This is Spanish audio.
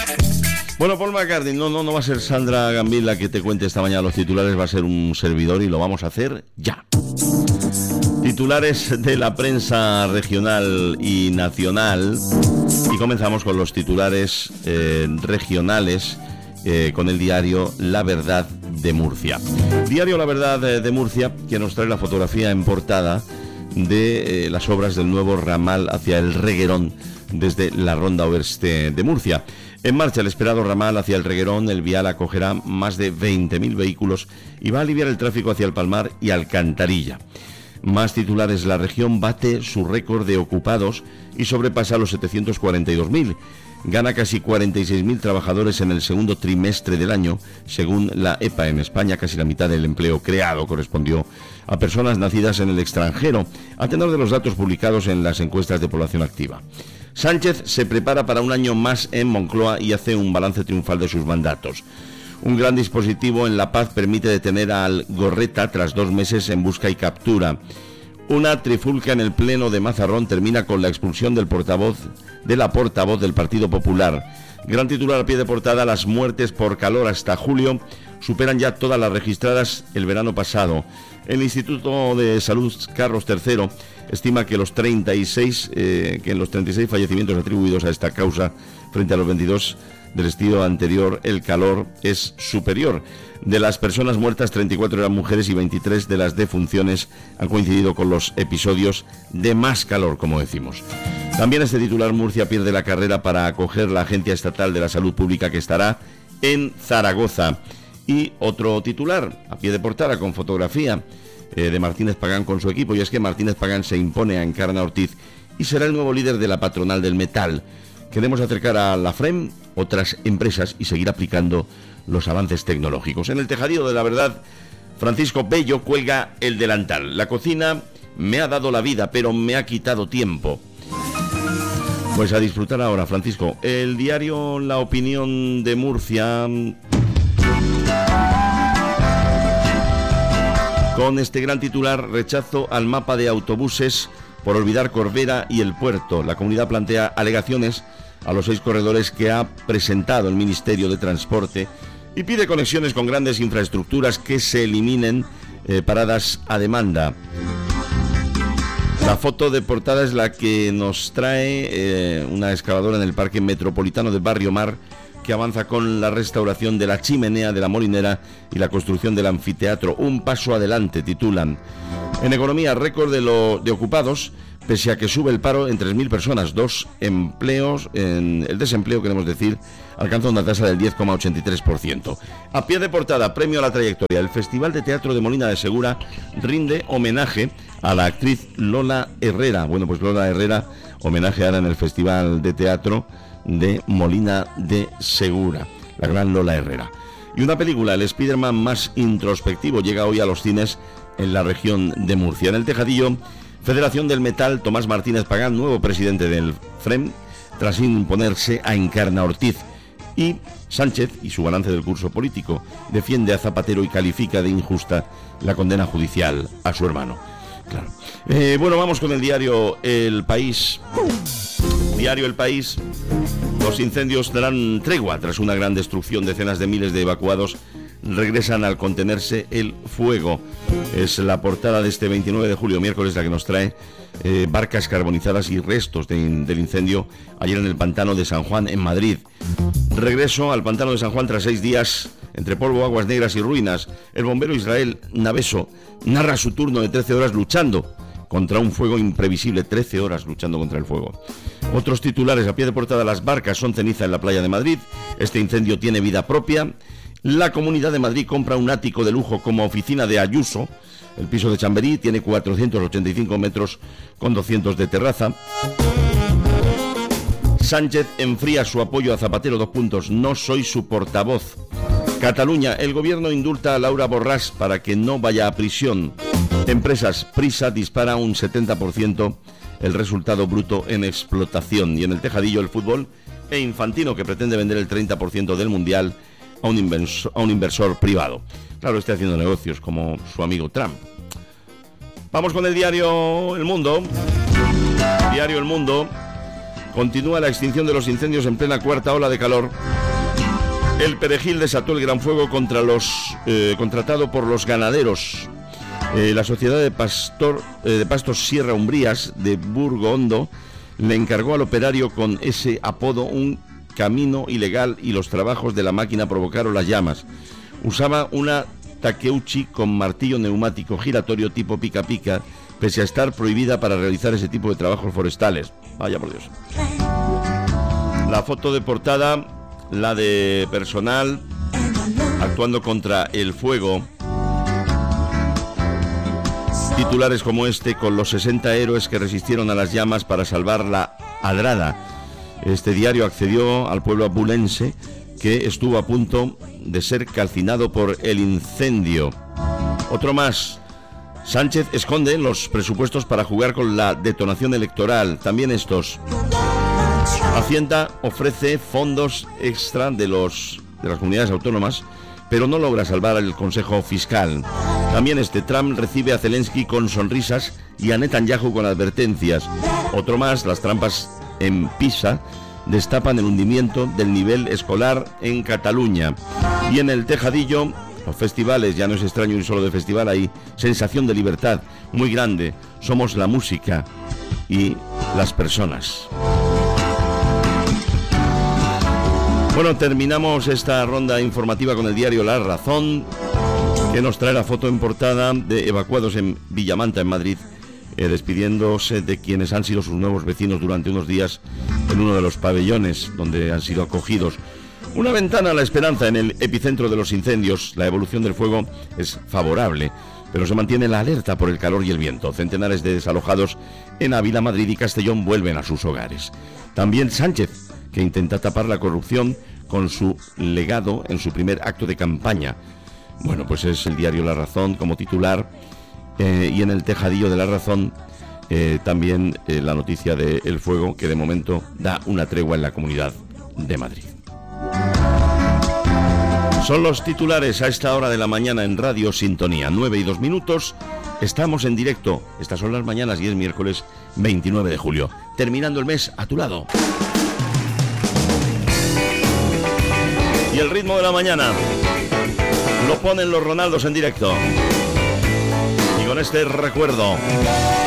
Bueno, Paul McCartney, no va a ser Sandra Gambín la que te cuente esta mañana los titulares, va a ser un servidor y lo vamos a hacer ya. Titulares de la prensa regional y nacional. Y comenzamos con los titulares regionales con el diario La Verdad de Murcia. Diario La Verdad de Murcia, que nos trae la fotografía en portada de las obras del nuevo ramal hacia el Reguerón desde la Ronda Oeste de Murcia. En marcha el esperado ramal hacia el Reguerón, el vial acogerá más de 20.000 vehículos y va a aliviar el tráfico hacia el Palmar y Alcantarilla. Más titulares, la región bate su récord de ocupados y sobrepasa los 742.000. Gana casi 46.000 trabajadores en el segundo trimestre del año, según la EPA. En España, casi la mitad del empleo creado correspondió a personas nacidas en el extranjero, a tenor de los datos publicados en las encuestas de población activa. Sánchez se prepara para un año más en Moncloa y hace un balance triunfal de sus mandatos. Un gran dispositivo en La Paz permite detener al Gorreta tras 2 meses en busca y captura. Una trifulca en el Pleno de Mazarrón termina con la expulsión de la portavoz del Partido Popular. Gran titular a pie de portada, las muertes por calor hasta julio superan ya todas las registradas el verano pasado. El Instituto de Salud Carlos III estima que en los 36 fallecimientos atribuidos a esta causa frente a los 22 del estilo anterior, el calor es superior. De las personas muertas, 34 eran mujeres y 23 de las defunciones han coincidido con los episodios de más calor, como decimos. También este titular, Murcia pierde la carrera para acoger la Agencia Estatal de la Salud Pública que estará en Zaragoza. Y otro titular, a pie de portada, con fotografía de Martínez Pagán con su equipo, y es que Martínez Pagán se impone a Encarna Ortiz y será el nuevo líder de la patronal del metal. Queremos acercar a la FREM otras empresas y seguir aplicando los avances tecnológicos. En el tejadillo de La Verdad, Francisco Bello cuelga el delantal. La cocina me ha dado la vida, pero me ha quitado tiempo. Pues a disfrutar ahora, Francisco. El diario La Opinión de Murcia, con este gran titular, rechazo al mapa de autobuses por olvidar Corbera y el puerto. La comunidad plantea alegaciones a los 6 corredores que ha presentado el Ministerio de Transporte y pide conexiones con grandes infraestructuras, que se eliminen paradas a demanda. La foto de portada es la que nos trae una excavadora en el Parque Metropolitano del Barrio Mar, que avanza con la restauración de la chimenea de la Molinera y la construcción del anfiteatro. Un paso adelante, titulan. En economía, récord de ocupados, pese a que sube el paro en 3.000 personas. 2 empleos, en el desempleo, queremos decir, alcanza una tasa del 10,83%. A pie de portada, premio a la trayectoria. El Festival de Teatro de Molina de Segura rinde homenaje a la actriz Lola Herrera. Bueno, pues Lola Herrera homenajeará en el Festival de Teatro de Molina de Segura, la gran Lola Herrera. Y una película, el Spiderman más introspectivo, llega hoy a los cines en la región de Murcia. En el tejadillo, Federación del Metal, Tomás Martínez Pagán, nuevo presidente del FREM, tras imponerse a Encarna Ortiz. Y Sánchez y su balance del curso político, defiende a Zapatero y califica de injusta la condena judicial a su hermano. Claro. Bueno, vamos con el diario El País. Diario El País. Los incendios darán tregua tras una gran destrucción. Decenas de miles de evacuados regresan al contenerse el fuego. Es la portada de este 29 de julio, miércoles, la que nos trae barcas carbonizadas y restos del incendio ayer en el pantano de San Juan, en Madrid. Regreso al pantano de San Juan tras 6 días entre polvo, aguas negras y ruinas. El bombero Israel Naveso narra su turno de 13 horas luchando contra un fuego imprevisible. 13 horas luchando contra el fuego. Otros titulares a pie de portada: las barcas son ceniza en la playa de Madrid. Este incendio tiene vida propia. La Comunidad de Madrid compra un ático de lujo como oficina de Ayuso. El piso de Chamberí tiene 485 metros con 200 de terraza. Sánchez enfría su apoyo a Zapatero. 2 puntos. No soy su portavoz. Cataluña, el gobierno indulta a Laura Borràs para que no vaya a prisión. Empresas, Prisa dispara un 70% el resultado bruto en explotación. Y en el tejadillo, el fútbol e Infantino, que pretende vender el 30% del Mundial a un inversor privado. Claro, está haciendo negocios como su amigo Trump. Vamos con el diario El Mundo. Diario El Mundo, Continúa la extinción de los incendios en plena cuarta ola de calor. El Perejil desató el gran fuego contra contratado por los ganaderos. La Sociedad de Pastos Sierra Umbrías de Burgo Hondo le encargó al operario con ese apodo un camino ilegal y los trabajos de la máquina provocaron las llamas. Usaba una Takeuchi con martillo neumático giratorio tipo pica-pica, pese a estar prohibida para realizar ese tipo de trabajos forestales. Vaya por Dios. La foto de portada, la de personal actuando contra el fuego. Titulares como este, con los 60 héroes que resistieron a las llamas para salvar la Adrada. Este diario accedió al pueblo apulense que estuvo a punto de ser calcinado por el incendio. Otro más. Sánchez esconde los presupuestos para jugar con la detonación electoral. También estos. Hacienda ofrece fondos extra de las comunidades autónomas, pero no logra salvar el Consejo Fiscal. También Trump recibe a Zelensky con sonrisas y a Netanyahu con advertencias. Otro más, las trampas en Pisa destapan el hundimiento del nivel escolar en Cataluña. Y en el Tejadillo, los festivales, ya no es extraño ir solo de festival, hay sensación de libertad muy grande. Somos la música y las personas. Bueno, terminamos esta ronda informativa con el diario La Razón, que nos trae la foto en portada de evacuados en Villamanta, en Madrid, despidiéndose de quienes han sido sus nuevos vecinos durante unos días en uno de los pabellones donde han sido acogidos. Una ventana a la esperanza en el epicentro de los incendios. La evolución del fuego es favorable, pero se mantiene la alerta por el calor y el viento. Centenares de desalojados en Ávila, Madrid y Castellón vuelven a sus hogares. También Sánchez, que intenta tapar la corrupción con su legado en su primer acto de campaña. Bueno, pues es el diario La Razón como titular, y en el Tejadillo de La Razón también la noticia del fuego, que de momento da una tregua en la Comunidad de Madrid. Son los titulares a esta hora de la mañana en Radio Sintonía, 9:02. Estamos en directo. Estas son las mañanas y es miércoles 29 de julio. Terminando el mes a tu lado. Y el ritmo de la mañana lo ponen los Ronaldos en directo. Y con este recuerdo